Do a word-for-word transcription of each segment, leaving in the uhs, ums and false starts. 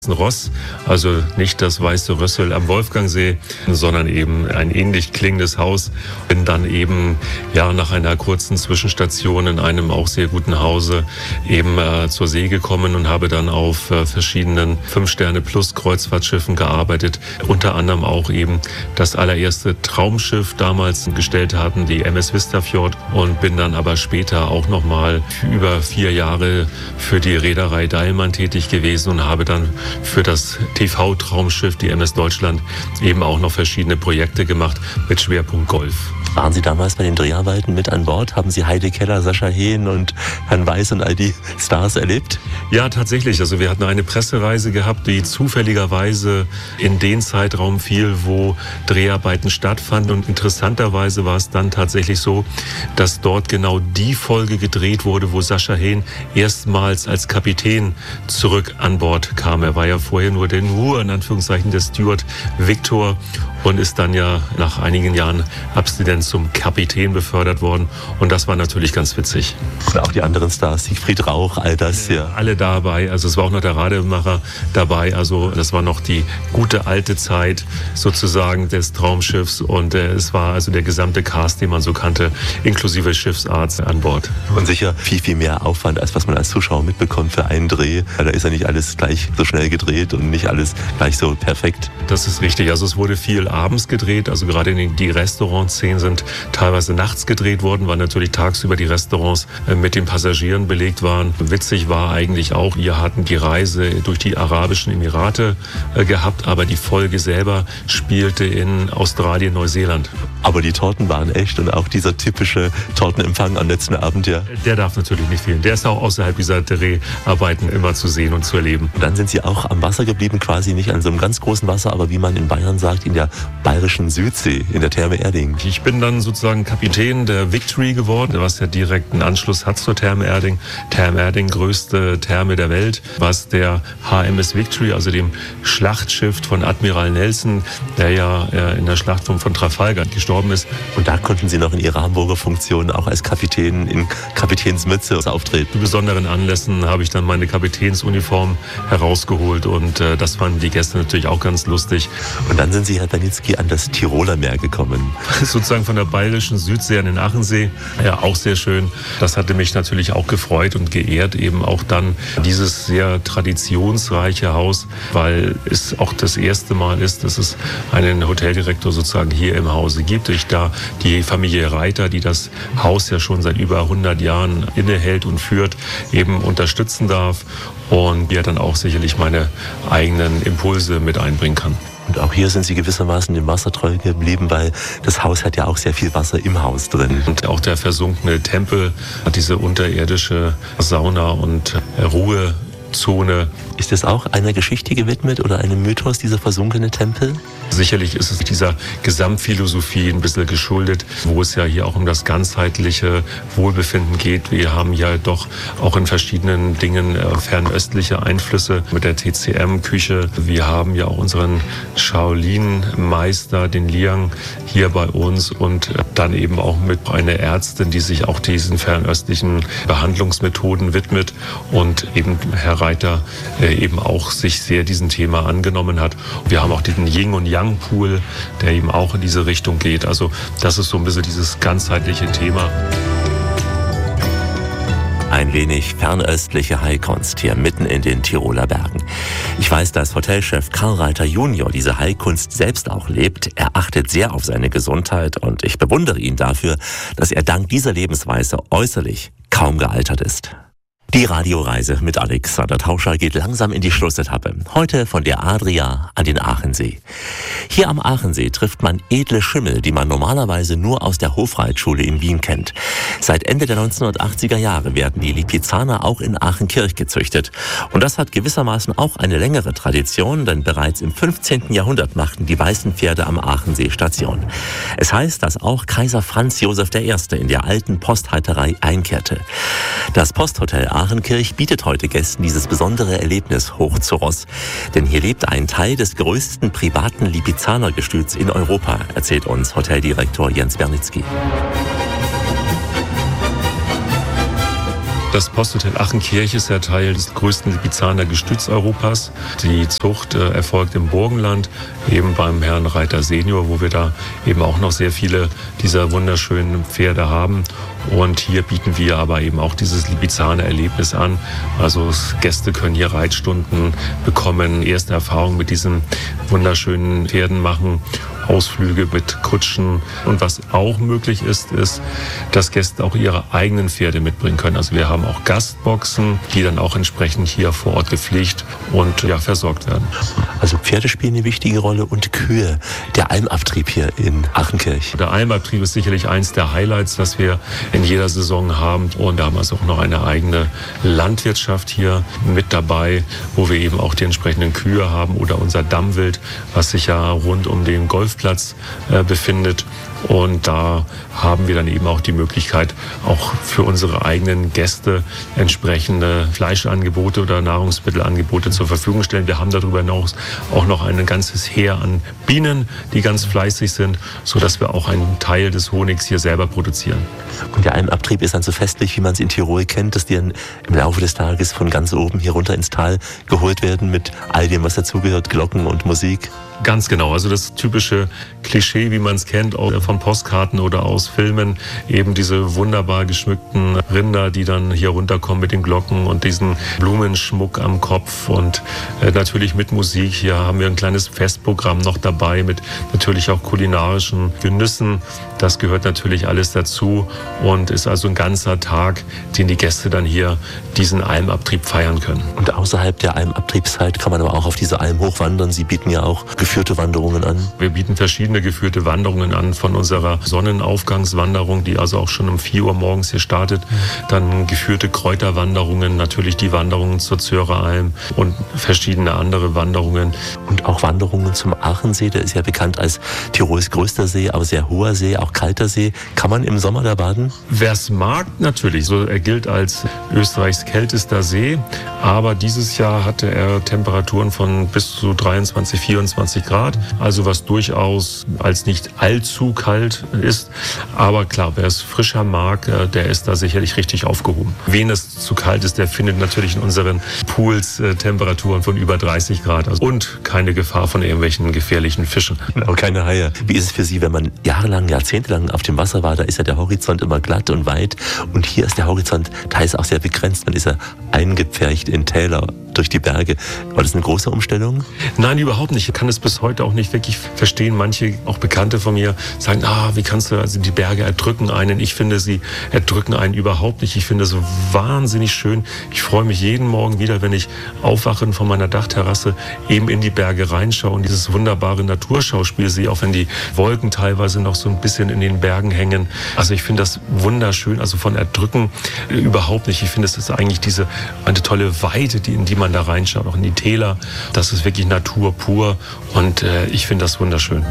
Ross, also nicht das Weiße Rössel am Wolfgangsee, sondern eben ein ähnlich klingendes Haus. Bin dann eben ja nach einer kurzen Zwischenstation in einem auch sehr guten Hause eben äh, zur See gekommen und habe dann auf äh, verschiedenen Fünf-Sterne-Plus-Kreuzfahrtschiffen gearbeitet. Unter anderem auch eben das allererste Traumschiff damals gestellt hatten, die M S Vistafjord, und bin dann aber später auch nochmal über vier Jahre für die Reederei Deilmann tätig gewesen und habe dann für das T V-Traumschiff, die M S Deutschland, eben auch noch verschiedene Projekte gemacht mit Schwerpunkt Golf. Waren Sie damals bei den Dreharbeiten mit an Bord? Haben Sie Heidi Keller, Sascha Hehn und Herrn Weiß und all die Stars erlebt? Ja, tatsächlich. Also wir hatten eine Pressereise gehabt, die zufälligerweise in den Zeitraum fiel, wo Dreharbeiten stattfanden. Und interessanterweise war es dann tatsächlich so, dass dort genau die Folge gedreht wurde, wo Sascha Hehn erstmals als Kapitän zurück an Bord kam. Er war ja vorher nur der nur in Anführungszeichen der Steward Victor und ist dann ja nach einigen Jahren Abstinenz zum Kapitän befördert worden. Und das war natürlich ganz witzig. Und auch die anderen Stars, Siegfried Rauch, all das, ja. Alle dabei. Also es war auch noch der Rademacher dabei. Also das war noch die gute alte Zeit sozusagen des Traumschiffs. Und äh, es war also der gesamte Cast, den man so kannte, inklusive Schiffsarzt an Bord. Und sicher viel, viel mehr Aufwand, als was man als Zuschauer mitbekommt für einen Dreh. Da ist ja nicht alles gleich so schnell gedreht und nicht alles gleich so perfekt. Das ist richtig. Also es wurde viel abends gedreht. Also gerade in die Restaurantszenen sind teilweise nachts gedreht worden, weil natürlich tagsüber die Restaurants mit den Passagieren belegt waren. Witzig war eigentlich auch, wir hatten die Reise durch die Arabischen Emirate gehabt, aber die Folge selber spielte in Australien, Neuseeland. Aber die Torten waren echt und auch dieser typische Tortenempfang am letzten Abend, ja. Der darf natürlich nicht fehlen. Der ist auch außerhalb dieser Dreharbeiten immer zu sehen und zu erleben. Und dann sind Sie auch am Wasser geblieben, quasi nicht an so einem ganz großen Wasser, aber wie man in Bayern sagt, in der bayerischen Südsee, in der Therme Erding. Ich bin dann sozusagen Kapitän der Victory geworden, was ja direkt einen Anschluss hat zur Therme Erding. Therme Erding, größte Therme der Welt, was der H M S Victory, also dem Schlachtschiff von Admiral Nelson, der ja in der Schlacht von, von Trafalgar gestorben ist. Und da konnten Sie noch in Ihrer Hamburger Funktion auch als Kapitän in Kapitänsmütze auftreten. Zu besonderen Anlässen habe ich dann meine Kapitänsuniform herausgeholt und äh, das fanden die Gäste natürlich auch ganz lustig. Und dann sind Sie, Herr Danitzky, an das Tiroler Meer gekommen. Sozusagen von der bayerischen Südsee an den Achensee. Ja, auch sehr schön. Das hatte mich natürlich auch gefreut und geehrt, eben auch dann dieses sehr traditionsreiche Haus, weil es auch das erste Mal ist, dass es einen Hoteldirektor sozusagen hier im Hause gibt. Ich da die Familie Reiter, die das Haus ja schon seit über hundert Jahren innehält und führt, eben unterstützen darf und mir dann auch sicherlich meine eigenen Impulse mit einbringen kann. Und auch hier sind Sie gewissermaßen dem Wasser treu geblieben, weil das Haus hat ja auch sehr viel Wasser im Haus drin. Und auch der versunkene Tempel hat diese unterirdische Sauna und Ruhezone. Ist das auch einer Geschichte gewidmet oder einem Mythos, dieser versunkene Tempel? Sicherlich ist es dieser Gesamtphilosophie ein bisschen geschuldet, wo es ja hier auch um das ganzheitliche Wohlbefinden geht. Wir haben ja doch auch in verschiedenen Dingen fernöstliche Einflüsse mit der T C M-Küche. Wir haben ja auch unseren Shaolin-Meister, den Liang, hier bei uns und dann eben auch mit einer Ärztin, die sich auch diesen fernöstlichen Behandlungsmethoden widmet und eben Herr Reiter eben auch sich sehr diesem Thema angenommen hat. Wir haben auch den Yin und Yang Pool, der eben auch in diese Richtung geht. Also das ist so ein bisschen dieses ganzheitliche Thema. Ein wenig fernöstliche Heilkunst hier mitten in den Tiroler Bergen. Ich weiß, dass Hotelchef Karl Reiter Junior diese Heilkunst selbst auch lebt. Er achtet sehr auf seine Gesundheit und ich bewundere ihn dafür, dass er dank dieser Lebensweise äußerlich kaum gealtert ist. Die Radioreise mit Alexander Tauscher geht langsam in die Schlussetappe. Heute von der Adria an den Aachensee. Hier am Aachensee trifft man edle Schimmel, die man normalerweise nur aus der Hofreitschule in Wien kennt. Seit Ende der neunzehnhundertachtziger Jahre werden die Lipizzaner auch in Aachenkirch gezüchtet. Und das hat gewissermaßen auch eine längere Tradition, denn bereits im fünfzehnten Jahrhundert machten die weißen Pferde am Aachensee Station. Es heißt, dass auch Kaiser Franz Josef der Erste in der alten Postreiterei einkehrte. Das Posthotel Aachenkirch bietet heute Gästen dieses besondere Erlebnis hoch zu Ross. Denn hier lebt ein Teil des größten privaten Lipizzaner-Gestüts in Europa, erzählt uns Hoteldirektor Jens Bernitzky. Das Posthotel Achenkirch ist ja Teil des größten Lipizzaner Gestüts Europas. Die Zucht äh, erfolgt im Burgenland, eben beim Herrn Reiter Senior, wo wir da eben auch noch sehr viele dieser wunderschönen Pferde haben. Und hier bieten wir aber eben auch dieses Lipizzaner Erlebnis an. Also Gäste können hier Reitstunden bekommen, erste Erfahrungen mit diesen wunderschönen Pferden machen, Ausflüge mit Kutschen. Und was auch möglich ist, ist, dass Gäste auch ihre eigenen Pferde mitbringen können. Also wir haben auch Gastboxen, die dann auch entsprechend hier vor Ort gepflegt und ja, versorgt werden. Also Pferde spielen eine wichtige Rolle und Kühe. Der Almabtrieb hier in Achenkirch. Der Almabtrieb ist sicherlich eins der Highlights, was wir in jeder Saison haben. Und da haben wir also auch noch eine eigene Landwirtschaft hier mit dabei, wo wir eben auch die entsprechenden Kühe haben oder unser Dammwild, was sich ja rund um den Golfplatz äh, befindet. Und da haben wir dann eben auch die Möglichkeit, auch für unsere eigenen Gäste entsprechende Fleischangebote oder Nahrungsmittelangebote zur Verfügung stellen. Wir haben darüber hinaus auch noch ein ganzes Heer an Bienen, die ganz fleißig sind, sodass wir auch einen Teil des Honigs hier selber produzieren. Und der Almabtrieb ist dann so festlich, wie man es in Tirol kennt, dass die dann im Laufe des Tages von ganz oben hier runter ins Tal geholt werden mit all dem, was dazugehört, Glocken und Musik. Ganz genau, also das typische Klischee, wie man es kennt, auch von Postkarten oder aus Filmen, eben diese wunderbar geschmückten Rinder, die dann hier runterkommen mit den Glocken und diesen Blumenschmuck am Kopf und äh, natürlich mit Musik. Hier haben wir ein kleines Festprogramm noch dabei mit natürlich auch kulinarischen Genüssen. Das gehört natürlich alles dazu und ist also ein ganzer Tag, den die Gäste dann hier diesen Almabtrieb feiern können. Und außerhalb der Almabtriebszeit kann man aber auch auf diese Alm hochwandern. Sie bieten ja auch geführte Wanderungen an. Wir bieten verschiedene geführte Wanderungen an, von unserer Sonnenaufgangswanderung, die also auch schon um vier Uhr morgens hier startet, dann geführte Kräuterwanderungen, natürlich die Wanderungen zur Zöreralm und verschiedene andere Wanderungen. Und auch Wanderungen zum Achensee, der ist ja bekannt als Tirols größter See, aber sehr hoher See, auch kalter See. Kann man im Sommer da baden? Wer es mag, natürlich. So, er gilt als Österreichs kältester See, aber dieses Jahr hatte er Temperaturen von bis zu dreiundzwanzig, vierundzwanzig Grad, also was durchaus als nicht allzu kalt ist. Aber klar, wer es frischer mag, der ist da sicherlich richtig aufgehoben. Wen es zu kalt ist, der findet natürlich in unseren Pools äh, Temperaturen von über dreißig Grad also, und keine Gefahr von irgendwelchen gefährlichen Fischen. Genau, keine Haie. Wie ist es für Sie, wenn man jahrelang, jahrzehntelang auf dem Wasser war? Da ist ja der Horizont immer glatt und weit und hier ist der Horizont teils auch sehr begrenzt. Man ist ja eingepfercht in Täler durch die Berge. War das eine große Umstellung? Nein, überhaupt nicht. Ich kann es bis heute auch nicht wirklich verstehen. Manche, auch Bekannte von mir, sagen, ah, wie kannst du, also die Berge erdrücken einen. Ich finde, sie erdrücken einen überhaupt nicht. Ich finde es wahnsinnig schön. Ich freue mich jeden Morgen wieder, wenn ich aufwache und von meiner Dachterrasse eben in die Berge reinschaue und dieses wunderbare Naturschauspiel sehe, auch wenn die Wolken teilweise noch so ein bisschen in den Bergen hängen. Also ich finde das wunderschön. Also von erdrücken äh, überhaupt nicht. Ich finde, es ist eigentlich diese, eine tolle Weite, die, in die man da reinschaut, auch in die Täler. Das ist wirklich Natur pur und äh, ich finde das wunderschön.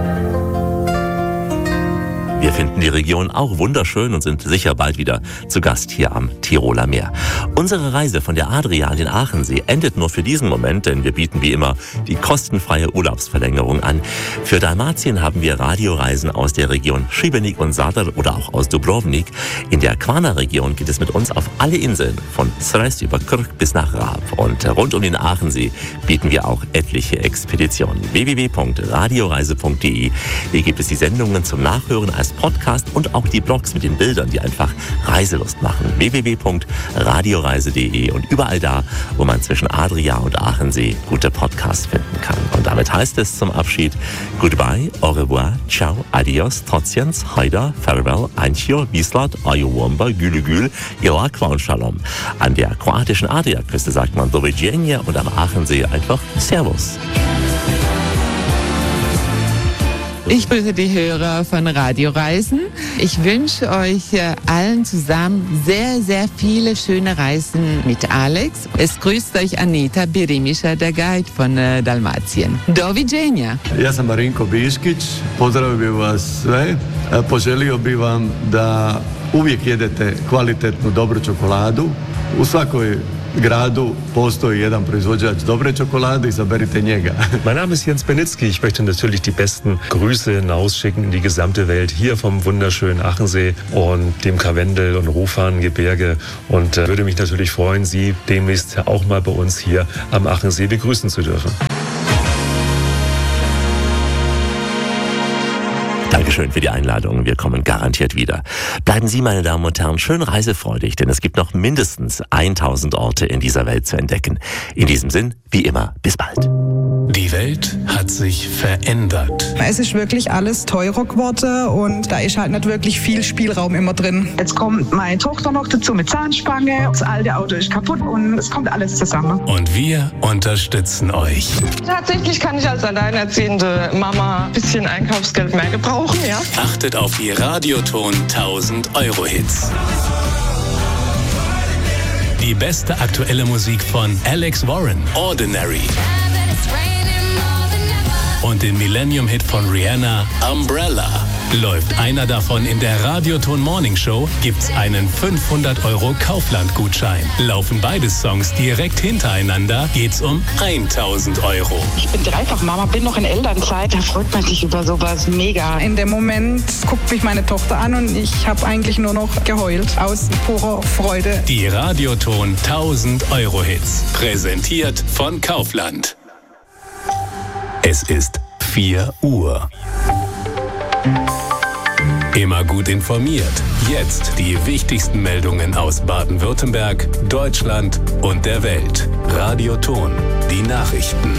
Wir finden die Region auch wunderschön und sind sicher bald wieder zu Gast hier am Tiroler Meer. Unsere Reise von der Adria an den Aachensee endet nur für diesen Moment, denn wir bieten wie immer die kostenfreie Urlaubsverlängerung an. Für Dalmatien haben wir Radioreisen aus der Region Šibenik und Zadar oder auch aus Dubrovnik. In der Kvarner-Region geht es mit uns auf alle Inseln, von Sres über Krk bis nach Raab. Und rund um den Aachensee bieten wir auch etliche Expeditionen. w w w punkt radioreise punkt d e. Hier gibt es die Sendungen zum Nachhören als Podcast und auch die Blogs mit den Bildern, die einfach Reiselust machen. w w w punkt radioreise punkt d e und überall da, wo man zwischen Adria und Aachensee gute Podcasts finden kann. Und damit heißt es zum Abschied Goodbye, au revoir, ciao, adios, trotziens, haida, farewell, anchio, vislat, ayowomba, gülügül, irakwa und shalom. An der kroatischen Adriaküste sagt man doviđenja und am Aachensee einfach Servus. Ich grüße die Hörer von Radioreisen. Ich wünsche euch allen zusammen sehr, sehr viele schöne Reisen mit Alex. Es grüßt euch Anita Birimiša, der Guide von Dalmatien. Doviđenja. Ja sam Marinko Biškić, pozdravio bih vas sve. Poželio bih vam da uvijek jedete kvalitetnu, dobru čokoladu u svakoj gradu postoji jedan proizvođač dobre čokolade, izaberite njega. Mein Name ist Jens Benitzky. Ich möchte natürlich die besten Grüße hinausschicken in die gesamte Welt, hier vom wunderschönen Achensee und dem Karwendel- und Rohfahnengebirge, und äh, würde mich natürlich freuen, Sie demnächst auch mal bei uns hier am Achensee begrüßen zu dürfen. Dankeschön für die Einladung. Wir kommen garantiert wieder. Bleiben Sie, meine Damen und Herren, schön reisefreudig, denn es gibt noch mindestens tausend Orte in dieser Welt zu entdecken. In diesem Sinn, wie immer, bis bald. Die Welt hat sich verändert. Es ist wirklich alles teurer geworden und da ist halt nicht wirklich viel Spielraum immer drin. Jetzt kommt meine Tochter noch dazu mit Zahnspange, das alte Auto ist kaputt und es kommt alles zusammen. Und wir unterstützen euch. Tatsächlich kann ich als alleinerziehende Mama ein bisschen Einkaufsgeld mehr gebrauchen, ja. Achtet auf die Radioton tausend Euro Hits. Die beste aktuelle Musik von Alex Warren, Ordinary. Und den Millennium-Hit von Rihanna, Umbrella. Läuft einer davon in der Radioton Morning Show, gibt's einen fünfhundert Euro Kaufland-Gutschein. Laufen beide Songs direkt hintereinander, geht's um tausend Euro. Ich bin dreifach Mama, bin noch in Elternzeit, da freut man sich über sowas mega. In dem Moment guckt mich meine Tochter an und ich habe eigentlich nur noch geheult aus purer Freude. Die Radioton tausend Euro Hits, präsentiert von Kaufland. Es ist vier Uhr. Immer gut informiert. Jetzt die wichtigsten Meldungen aus Baden-Württemberg, Deutschland und der Welt. Radioton, die Nachrichten.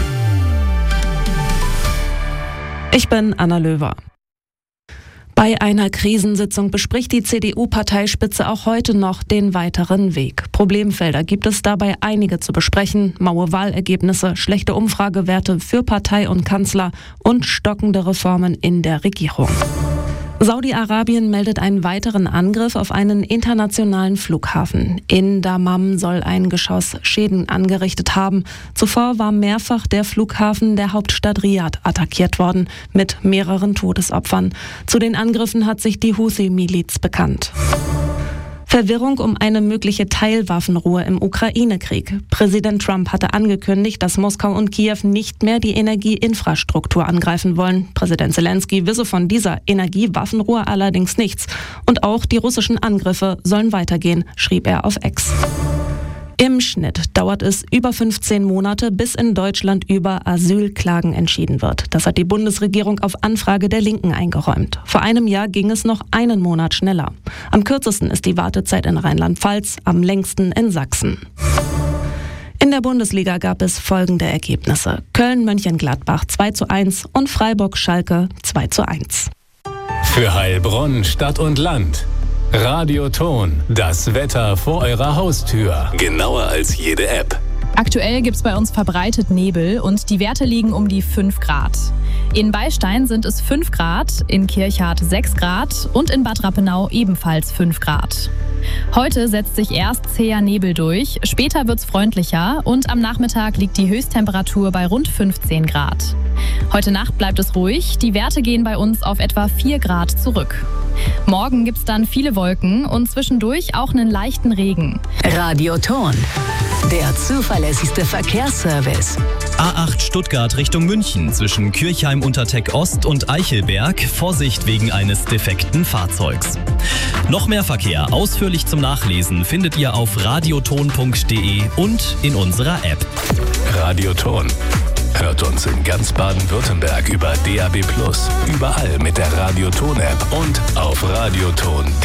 Ich bin Anna Löwer. Bei einer Krisensitzung bespricht die C D U-Parteispitze auch heute noch den weiteren Weg. Problemfelder gibt es dabei einige zu besprechen: maue Wahlergebnisse, schlechte Umfragewerte für Partei und Kanzler und stockende Reformen in der Regierung. Saudi-Arabien meldet einen weiteren Angriff auf einen internationalen Flughafen. In Dammam soll ein Geschoss Schäden angerichtet haben. Zuvor war mehrfach der Flughafen der Hauptstadt Riad attackiert worden, mit mehreren Todesopfern. Zu den Angriffen hat sich die Huthi-Miliz bekannt. Verwirrung um eine mögliche Teilwaffenruhe im Ukraine-Krieg. Präsident Trump hatte angekündigt, dass Moskau und Kiew nicht mehr die Energieinfrastruktur angreifen wollen. Präsident Zelensky wisse von dieser Energiewaffenruhe allerdings nichts. Und auch die russischen Angriffe sollen weitergehen, schrieb er auf X. Im Schnitt dauert es über fünfzehn Monate, bis in Deutschland über Asylklagen entschieden wird. Das hat die Bundesregierung auf Anfrage der Linken eingeräumt. Vor einem Jahr ging es noch einen Monat schneller. Am kürzesten ist die Wartezeit in Rheinland-Pfalz, am längsten in Sachsen. In der Bundesliga gab es folgende Ergebnisse: Köln-Mönchengladbach zwei zu eins und Freiburg-Schalke zwei zu eins. Für Heilbronn, Stadt und Land. Radioton, das Wetter vor eurer Haustür. Genauer als jede App. Aktuell gibt es bei uns verbreitet Nebel und die Werte liegen um die fünf Grad. In Beistein sind es fünf Grad, in Kirchhardt sechs Grad und in Bad Rappenau ebenfalls fünf Grad. Heute setzt sich erst zäher Nebel durch, später wird's freundlicher und am Nachmittag liegt die Höchsttemperatur bei rund fünfzehn Grad. Heute Nacht bleibt es ruhig, die Werte gehen bei uns auf etwa vier Grad zurück. Morgen gibt's dann viele Wolken und zwischendurch auch einen leichten Regen. Radioton, der zuverlässigste Verkehrsservice. A acht Stuttgart Richtung München zwischen Kirchheim-Unterteck Ost und Eichelberg. Vorsicht wegen eines defekten Fahrzeugs. Noch mehr Verkehr ausführlich zum Nachlesen findet ihr auf radioton punkt de und in unserer App. Radioton. Hört uns in ganz Baden-Württemberg über D A B plus, überall mit der Radioton-App und auf radioton punkt de.